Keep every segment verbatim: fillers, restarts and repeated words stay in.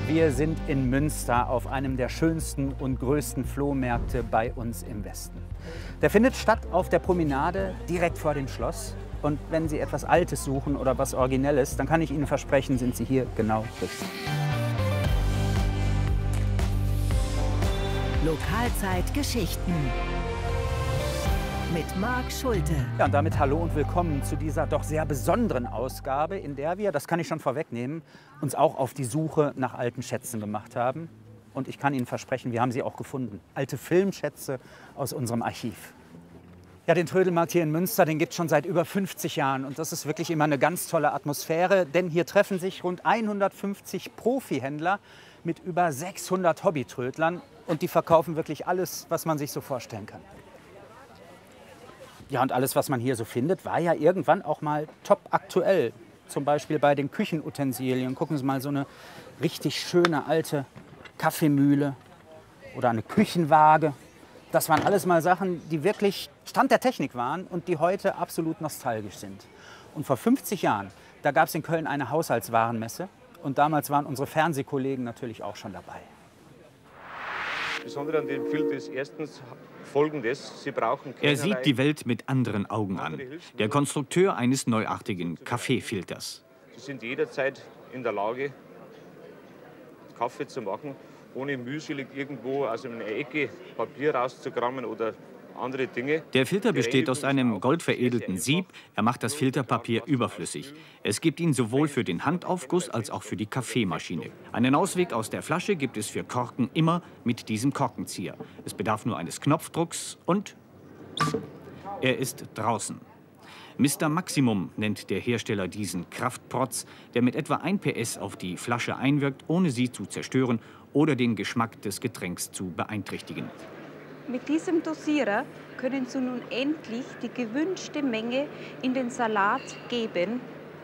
Wir sind in Münster auf einem der schönsten und größten Flohmärkte bei uns im Westen. Der findet statt auf der Promenade direkt vor dem Schloss. Und wenn Sie etwas Altes suchen oder was Originelles, dann kann ich Ihnen versprechen, sind Sie hier genau richtig. Lokalzeit Geschichten mit Marc Schulte. Ja, und damit hallo und willkommen zu dieser doch sehr besonderen Ausgabe, in der wir, das kann ich schon vorwegnehmen, uns auch auf die Suche nach alten Schätzen gemacht haben. Und ich kann Ihnen versprechen, wir haben sie auch gefunden. Alte Filmschätze aus unserem Archiv. Ja, den Trödelmarkt hier in Münster, den gibt es schon seit über fünfzig Jahren. Und das ist wirklich immer eine ganz tolle Atmosphäre, denn hier treffen sich rund hundertfünfzig Profihändler mit über sechshundert Hobbytrödlern. Und die verkaufen wirklich alles, was man sich so vorstellen kann. Ja, und alles, was man hier so findet, war ja irgendwann auch mal top aktuell. Zum Beispiel bei den Küchenutensilien. Gucken Sie mal, so eine richtig schöne alte Kaffeemühle oder eine Küchenwaage. Das waren alles mal Sachen, die wirklich Stand der Technik waren und die heute absolut nostalgisch sind. Und vor fünfzig Jahren, da gab es in Köln eine Haushaltswarenmesse. Und damals waren unsere Fernsehkollegen natürlich auch schon dabei. Besonders an dem Filter ist erstens Folgendes: Sie brauchen Er sieht die Welt mit anderen Augen an. Der Konstrukteur eines neuartigen Kaffeefilters. Sie sind jederzeit in der Lage, Kaffee zu machen, ohne mühselig irgendwo aus einer Ecke Papier rauszukramen oder andere Dinge. Der Filter besteht aus einem goldveredelten Sieb. Er macht das Filterpapier überflüssig. Es gibt ihn sowohl für den Handaufguss als auch für die Kaffeemaschine. Einen Ausweg aus der Flasche gibt es für Korken immer mit diesem Korkenzieher. Es bedarf nur eines Knopfdrucks und er ist draußen. Mister Maximum nennt der Hersteller diesen Kraftprotz, der mit etwa ein P S auf die Flasche einwirkt, ohne sie zu zerstören oder den Geschmack des Getränks zu beeinträchtigen. Mit diesem Dosierer können Sie nun endlich die gewünschte Menge in den Salat geben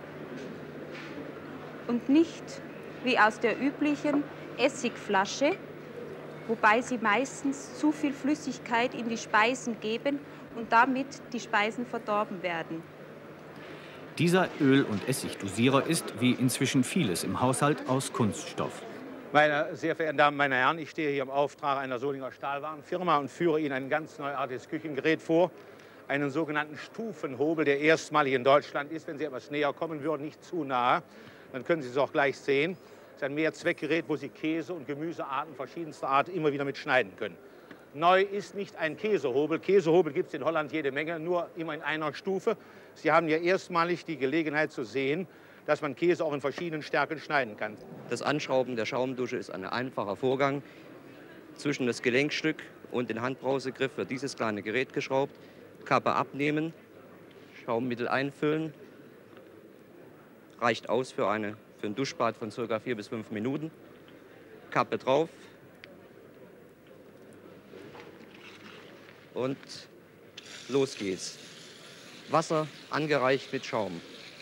und nicht wie aus der üblichen Essigflasche, wobei Sie meistens zu viel Flüssigkeit in die Speisen geben und damit die Speisen verdorben werden. Dieser Öl- und Essigdosierer ist, wie inzwischen vieles im Haushalt, aus Kunststoff. Meine sehr verehrten Damen, meine Herren, ich stehe hier im Auftrag einer Solinger Stahlwarenfirma und führe Ihnen ein ganz neuartiges Küchengerät vor. Einen sogenannten Stufenhobel, der erstmalig in Deutschland ist. Wenn Sie etwas näher kommen würden, nicht zu nahe, dann können Sie es auch gleich sehen. Es ist ein Mehrzweckgerät, wo Sie Käse- und Gemüsearten verschiedenster Art immer wieder mit schneiden können. Neu ist nicht ein Käsehobel. Käsehobel gibt es in Holland jede Menge, nur immer in einer Stufe. Sie haben ja erstmalig die Gelegenheit zu sehen, dass man Käse auch in verschiedenen Stärken schneiden kann. Das Anschrauben der Schaumdusche ist ein einfacher Vorgang. Zwischen das Gelenkstück und den Handbrausegriff wird dieses kleine Gerät geschraubt. Kappe abnehmen, Schaummittel einfüllen. Reicht aus für, eine, für ein Duschbad von ca. vier bis fünf Minuten. Kappe drauf. Und los geht's. Wasser angereicht mit Schaum.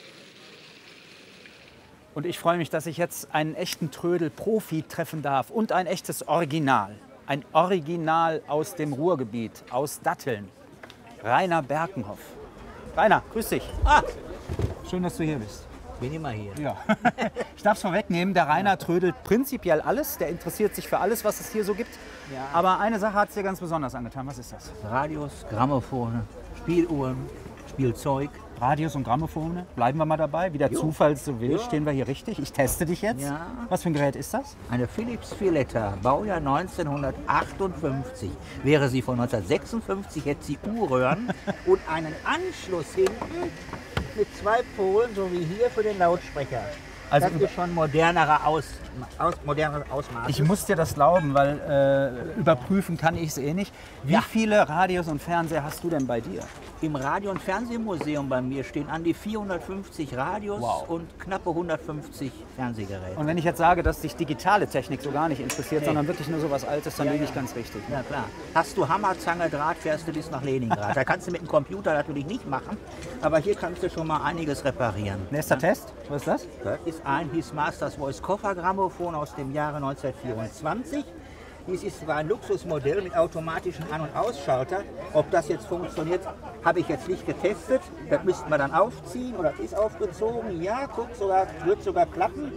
Und ich freue mich, dass ich jetzt einen echten Trödel-Profi treffen darf und ein echtes Original. Ein Original aus dem Ruhrgebiet, aus Datteln. Rainer Berkenhoff. Rainer, grüß dich. Ah, schön, dass du hier bist. Bin immer hier. Ja. Ich darf es vorwegnehmen, der Rainer trödelt prinzipiell alles. Der interessiert sich für alles, was es hier so gibt. Ja. Aber eine Sache hat es dir ganz besonders angetan. Was ist das? Radios, Grammophone, Spieluhren, Spielzeug. Radios und Grammophone. Bleiben wir mal dabei. Wie der jo. Zufall so will, ja. Stehen wir hier richtig. Ich teste dich jetzt. Ja. Was für ein Gerät ist das? Eine Philips Violetta, Baujahr neunzehnhundertachtundfünfzig. Wäre sie von neunzehnhundertsechsundfünfzig, hätte sie U-Röhren und einen Anschluss hinten mit zwei Polen, so wie hier für den Lautsprecher. Also das ist schon modernerer Aus, aus, moderneres Ausmaß. Ich muss dir das glauben, weil äh, überprüfen kann ich es eh nicht. Wie ja. viele Radios und Fernseher hast du denn bei dir? Im Radio- und Fernsehmuseum bei mir stehen an die vierhundertfünfzig Radios wow. und knappe hundertfünfzig Fernsehgeräte. Und wenn ich jetzt sage, dass dich digitale Technik so gar nicht interessiert, nee. sondern wirklich nur so was Altes, dann ja, liege ich ja. ganz richtig. Ja klar. Hast du Hammer, Zange, Draht, fährst du bis nach Leningrad. Da kannst du mit dem Computer natürlich nicht machen, aber hier kannst du schon mal einiges reparieren. Nächster ja? Test, was ist das? Das ist ein His Masters Voice Koffergrammophon aus dem Jahre neunzehnhundertvierundzwanzig. Dies ist zwar ein Luxusmodell mit automatischen An- und Ausschalter. Ob das jetzt funktioniert, habe ich jetzt nicht getestet. Das müssten wir dann aufziehen oder ist aufgezogen. Ja, guck, sogar, wird sogar klappen.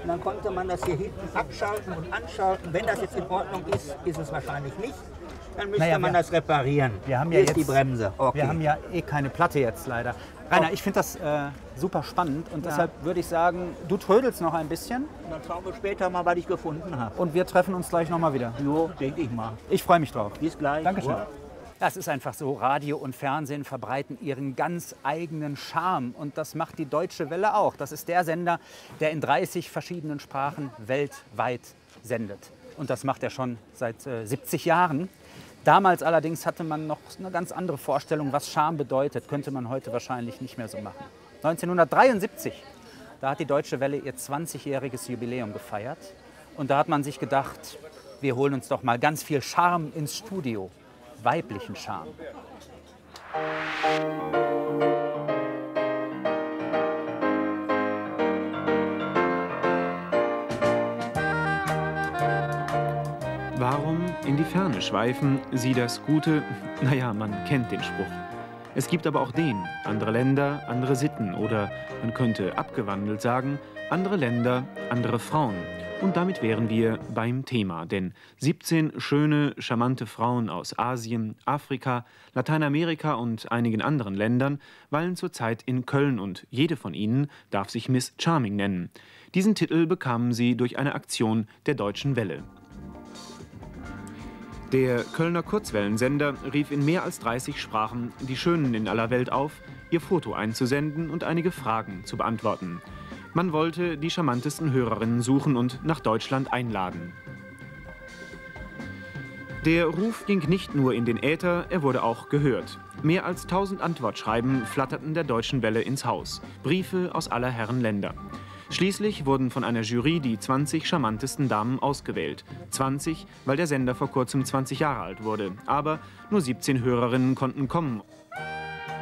Und dann konnte man das hier hinten abschalten und anschalten. Wenn das jetzt in Ordnung ist, ist es wahrscheinlich nicht. Dann müsste Naja, man wir- das reparieren. Wir haben Hier ja ist die jetzt- Bremse. Okay. Wir haben ja eh keine Platte jetzt leider. Rainer, ich finde das äh, super spannend und Ja. deshalb würde ich sagen, du trödelst noch ein bisschen Dann schauen wir später mal, was ich gefunden habe. und wir treffen uns gleich nochmal wieder. Jo, denke ich mal. Ich freue mich drauf. Bis gleich. Dankeschön. Ja. Ja, es ist einfach so, Radio und Fernsehen verbreiten ihren ganz eigenen Charme und das macht die Deutsche Welle auch. Das ist der Sender, der in dreißig verschiedenen Sprachen weltweit sendet. Und das macht er schon seit äh, siebzig Jahren. Damals allerdings hatte man noch eine ganz andere Vorstellung, was Charme bedeutet. Könnte man heute wahrscheinlich nicht mehr so machen. neunzehnhundertdreiundsiebzig, da hat die Deutsche Welle ihr zwanzigjähriges Jubiläum gefeiert. Und da hat man sich gedacht, wir holen uns doch mal ganz viel Charme ins Studio. Weiblichen Charme. Warum in die Ferne schweifen, sie das Gute? Naja, man kennt den Spruch. Es gibt aber auch den, andere Länder, andere Sitten oder man könnte abgewandelt sagen, andere Länder, andere Frauen. Und damit wären wir beim Thema, denn siebzehn schöne, charmante Frauen aus Asien, Afrika, Lateinamerika und einigen anderen Ländern weilen zurzeit in Köln und jede von ihnen darf sich Miss Charming nennen. Diesen Titel bekamen sie durch eine Aktion der Deutschen Welle. Der Kölner Kurzwellensender rief in mehr als dreißig Sprachen die Schönen in aller Welt auf, ihr Foto einzusenden und einige Fragen zu beantworten. Man wollte die charmantesten Hörerinnen suchen und nach Deutschland einladen. Der Ruf ging nicht nur in den Äther, er wurde auch gehört. Mehr als tausend Antwortschreiben flatterten der Deutschen Welle ins Haus, Briefe aus aller Herren Länder. Schließlich wurden von einer Jury die zwanzig charmantesten Damen ausgewählt. zwanzig, weil der Sender vor kurzem zwanzig Jahre alt wurde. Aber nur siebzehn Hörerinnen konnten kommen.